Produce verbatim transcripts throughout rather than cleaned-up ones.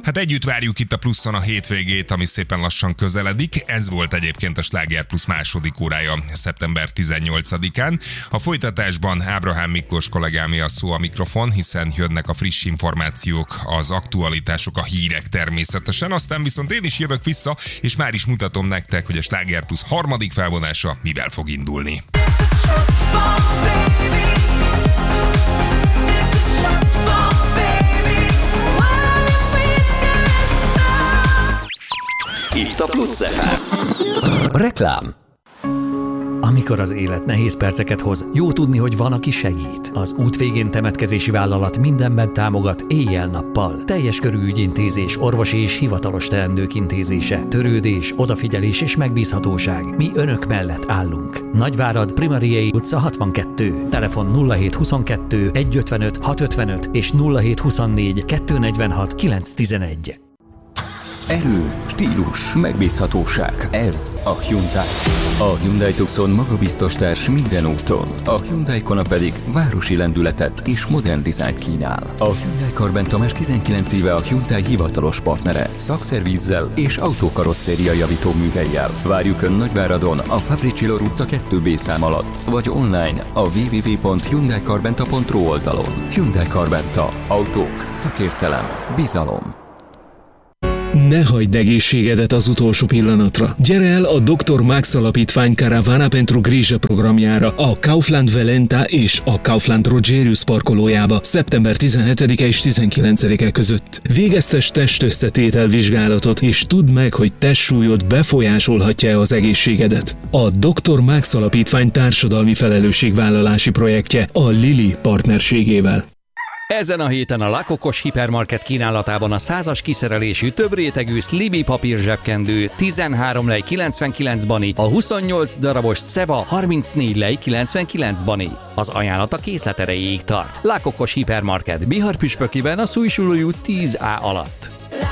Hát együtt várjuk itt a Pluszon a hétvégét, ami szépen lassan közeledik. Ez volt egyébként a Sláger Plusz második órája szeptember tizennyolcadikán. A folytatásban Ábrahám Miklós kollégámé a szó a mikrofon, hiszen jönnek a friss információk, az aktualitások, a hírek természetesen. Aztán viszont én is jövök vissza, és már is mutatom nektek, hogy a Sláger Plusz harmadik felvonása mivel fog indulni. Itt a Plusz ef em. Reklám. Amikor az élet nehéz perceket hoz, jó tudni, hogy van, aki segít. Az Út végén temetkezési vállalat mindenben támogat éjjel-nappal. Teljes körű ügyintézés, orvosi és hivatalos teendők intézése, törődés, odafigyelés és megbízhatóság. Mi önök mellett állunk. Nagyvárad, Primariei utca hatvankettő. Telefon nulla hét huszonkettő egyszázötvenöt hatszázötvenöt és nulla hét huszonnégy kétszáznegyvenhat kilencszáz Erő, stílus, megbízhatóság. Ez a Hyundai. A Hyundai Tucson magabiztos társ minden úton. A Hyundai Kona pedig városi lendületet és modern dizájnt kínál. A Hyundai Karbenta már tizenkilenc éve a Hyundai hivatalos partnere. Szakszervízzel és autókarosszéria javító műhellyel. Várjuk Ön Nagyváradon a Fabricilor utca kettő bé szám alatt, vagy online a double-u double-u double-u pont hyundai karbenta pont ro oldalon. Hyundai Karbenta. Autók, szakértelem, bizalom. Ne hagyd egészségedet az utolsó pillanatra. Gyere el a doktor Max Alapítvány Caravana pentru Grijă programjára a Kaufland Velenta és a Kaufland Rogerius parkolójába szeptember tizenhetedike és tizenkilencedike között. Végeztes testösszetétel vizsgálatot, és tudd meg, hogy testsúlyod befolyásolhatja az egészségedet. A doktor Max Alapítvány társadalmi felelősségvállalási projektje a Lili partnerségével. Ezen a héten a Lakokos Hipermarket kínálatában a százas kiszerelésű több rétegű Sliby papír zsebkendő tizenhárom lej kilencvenkilenc bani, a huszonnyolc darabos Ceva harmincnégy lej kilencvenkilenc bani. Az ajánlat a készlet erejéig tart. Lakokos Hipermarket Bihar püspökiben a Szújsulói út tíz á alatt.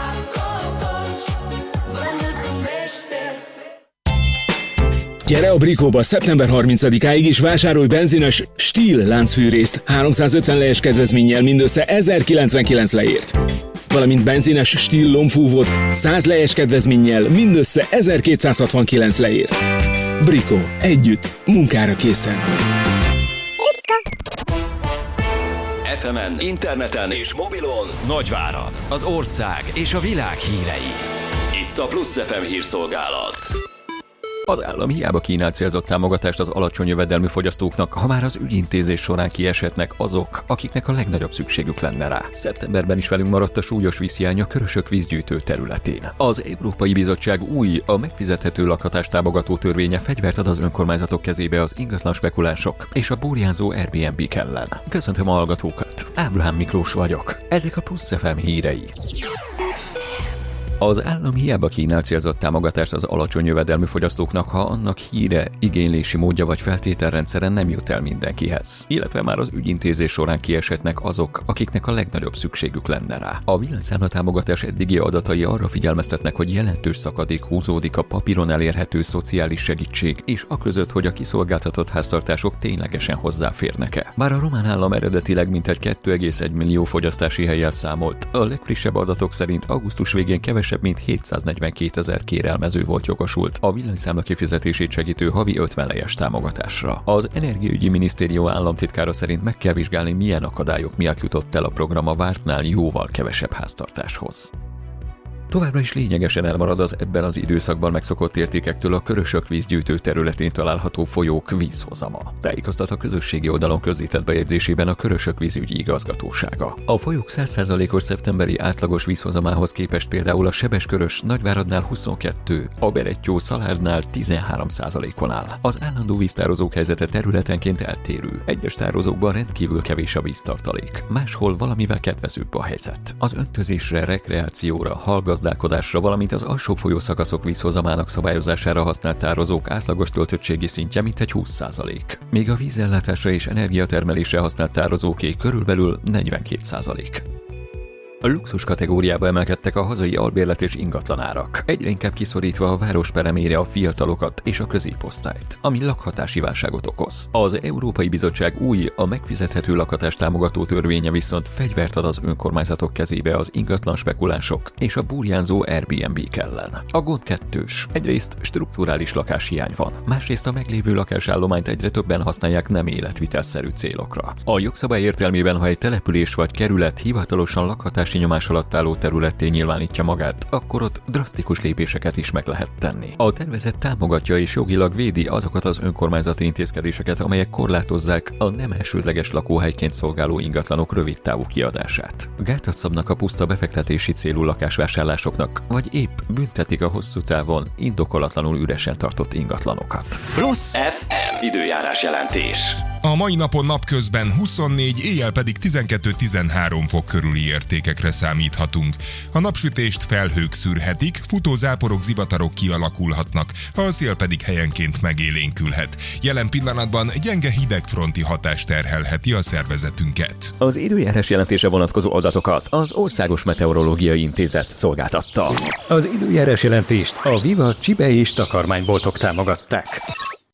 Gyere a Brikóba szeptember harmincadikáig és vásárolj benzines Stihl láncfűrészt háromszázötven lejes kedvezménnyel mindössze ezerkilencvenkilenc lejért. Valamint benzines Stihl lombfúvót száz lejes kedvezménnyel mindössze ezerkétszázhatvankilenc lejért. Brikó. Együtt. Munkára készen. ef emen, interneten és mobilon Nagyvárad, az ország és a világ hírei. Itt a Plusz ef em hírszolgálat. Az állam hiába kínál célzott támogatást az alacsony jövedelmű fogyasztóknak, ha már az ügyintézés során kieshetnek azok, akiknek a legnagyobb szükségük lenne rá. Szeptemberben is velünk maradt a súlyos vízhiány a Körösök vízgyűjtő területén. Az Európai Bizottság új, a megfizethető lakhatást támogató törvénye fegyvert ad az önkormányzatok kezébe az ingatlan spekulánsok és a burjánzó Airbnb-k ellen. Köszöntöm a hallgatókat, Ábrahám Miklós vagyok. Ezek a Plusz ef em hírei. Az állam hiába kínál célzott támogatást az alacsony jövedelmű fogyasztóknak, ha annak híre, igénylési módja vagy feltételrendszeren nem jut el mindenkihez. Illetve már az ügyintézés során kieshetnek azok, akiknek a legnagyobb szükségük lenne rá. A villanyszámla támogatás eddigi adatai arra figyelmeztetnek, hogy jelentős szakadék húzódik a papíron elérhető szociális segítség és a között, hogy a kiszolgáltatott háztartások ténylegesen hozzáférnek-e. Bár a román állam eredetileg mintegy két egész egy millió fogyasztási hellyel számolt, a legfrissebb adatok szerint augusztus végén kevesebb mint hétszáznegyvenkétezer kérelmező volt jogosult a villanyszámla kifizetését segítő havi ötven lejes támogatásra. Az Energiaügyi Minisztérium államtitkára szerint meg kell vizsgálni, milyen akadályok miatt jutott el a program a vártnál jóval kevesebb háztartáshoz. Továbbra is lényegesen elmarad az ebben az időszakban megszokott értékektől a Körösök vízgyűjtő területén található folyók vízhozama. Tájékoztat a közösségi oldalon közzétett bejegyzésében a Körösök vízügyi igazgatósága. A folyók száz százalékos szeptemberi átlagos vízhozamához képest például a Sebeskörös Nagyváradnál huszonkettő, a Berettyó Szalárdnál tizenhárom százalékon áll. Az állandó víztározók helyzete területenként eltérő. Egyes tározókban rendkívül kevés a víztartalék, máshol valamivel kedvezőbb a helyzet. Az öntözésre, rekreációra, hallgazdálkodásra, valamint az alsóbb folyószakaszok vízhozamának szabályozására használt tározók átlagos töltöttségi szintje mintegy húsz százalék, míg a vízellátásra és energiatermelésre használt tározóké körülbelül negyvenkét százalék. A luxus kategóriába emelkedtek a hazai albérlet és ingatlanárak, egyre inkább kiszorítva a város peremére a fiatalokat és a középosztályt, ami lakhatási válságot okoz. Az Európai Bizottság új, a megfizethető lakhatást támogató törvénye viszont fegyvert ad az önkormányzatok kezébe az ingatlan spekulánsok és a burjánzó Airbnb-k ellen. A gond kettős. Egyrészt strukturális lakáshiány van, másrészt a meglévő lakásállományt egyre többen használják nem életvitelszerű célokra. A jogszabály értelmében, ha egy település vagy kerület hivatalosan lakhatási nyomás alatt álló területté nyilvánítja magát, akkor ott drasztikus lépéseket is meg lehet tenni. A tervezet támogatja és jogilag védi azokat az önkormányzati intézkedéseket, amelyek korlátozzák a nem elsődleges lakóhelyként szolgáló ingatlanok rövidtávú kiadását. Gátat szabnak a puszta befektetési célú lakásvásárlásoknak, vagy épp büntetik a hosszú távon indokolatlanul üresen tartott ingatlanokat. Plusz ef em időjárás jelentés. A mai napon napközben huszonnégy, éjjel pedig tizenkettő-tizenhárom fok körüli értékekre számíthatunk. A napsütést felhők szűrhetik, futó záporok, zivatarok kialakulhatnak, a szél pedig helyenként megélénkülhet. Jelen pillanatban gyenge hidegfronti hatás terhelheti a szervezetünket. Az időjárás jelentése vonatkozó adatokat az Országos Meteorológiai Intézet szolgáltatta. Az időjárás jelentést a Viva Csibe és takarmányboltok támogatták.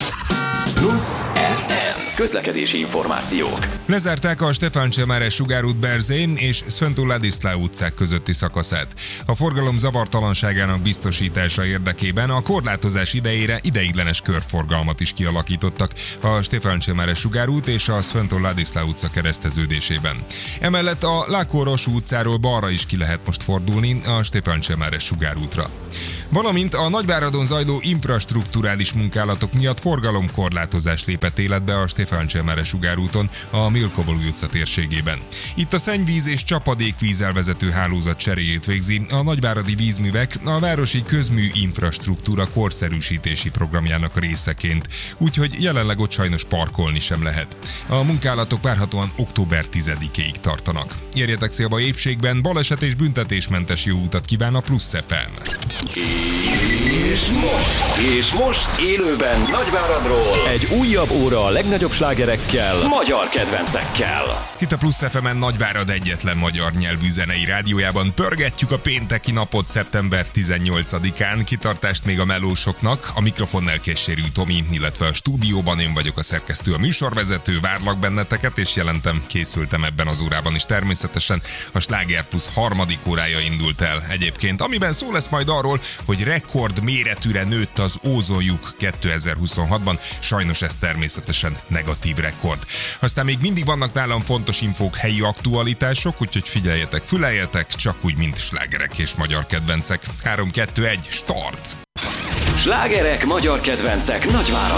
Plusz ef em közlekedési információk. Lezárták a Stefán Csemáres sugárút Berzén és Sfântu Ladislav utcák közötti szakaszát. A forgalom zavartalanságának biztosítása érdekében a korlátozás idejére ideiglenes körforgalmat is kialakítottak a Stefán Csemáres sugárút és a Sfântu Ladislav utca kereszteződésében. Emellett a Lákó-Rosú utcáról balra is ki lehet most fordulni a Stefán Csemáres sugárútra. Valamint a Nagyváradon zajló infrastrukturális munkálatok miatt forgalomkorlátozás lépett életbe a Stefán Csemáres sugárúton a Milkovolu utca térségében. Itt a szennyvíz és csapadékvíz elvezető hálózat cseréjét végzi a Nagyváradi Vízművek a városi közmű infrastruktúra korszerűsítési programjának a részeként, úgyhogy jelenleg ott sajnos parkolni sem lehet. A munkálatok várhatóan október tizedikéig tartanak. Érjetek célba épségben, baleset és büntetésmentes jó utat kíván a Plusz ef em. És most, és most élőben Nagyváradról egy újabb óra a legnagyobb slágerekkel, magyar kedvencekkel. Itt a Plusz ef emen Nagyvárad egyetlen magyar nyelvű zenei rádiójában pörgetjük a pénteki napot szeptember tizennyolcadikán. Kitartást még a melósoknak, a mikrofonnál Kessérű Tomi, illetve a stúdióban én vagyok a szerkesztő, a műsorvezető, várlak benneteket, és jelentem, készültem ebben az órában is természetesen. A Sláger Plusz harmadik órája indult el egyébként, amiben szó lesz majd arról, hogy rekord méretűre nőtt az ózonlyuk kétezer-huszonhatban, sajnos ez természetesen negatív rekord. Aztán még mindig vannak nálam fontos infók, helyi aktualitások, úgyhogy figyeljetek, füleljetek, csak úgy, mint slágerek és magyar kedvencek. három, kettő, egy, start! Slágerek, magyar kedvencek Nagyváradon.